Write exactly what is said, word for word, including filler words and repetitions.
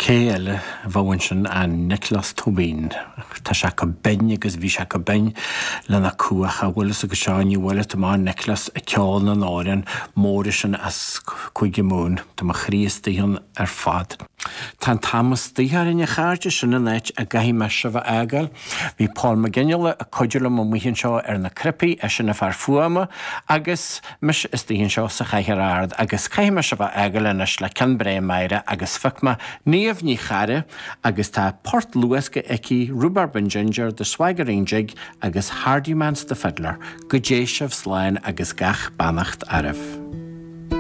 Céile bhain a Nicholas Tobin. Tá se go ben agus bhí se go ben lena cuacha bhfulas agus seáinní bhfuile tá Nicholas a ceáil na náireann mórisin as chuige mún tá má chríostaíonn ar fad. Tá Thomas títhar in cháirte sinna neit a gaithí me se bheith agal. Bhí Paul McGinnill a coidirla mo muhíonn seo ar na cripi a sinna fear fuama agus mis is tíonn seo sa chaithar ard agus caithí me se bheith agal inis le cin bré meire agus ficma níomh ní chare agus tá Port Louis go ici Rhubarb and Ginger de Swaggering Jig agus Hardymans de Fiddler go dé sibh sláin agus gach bannacht arif.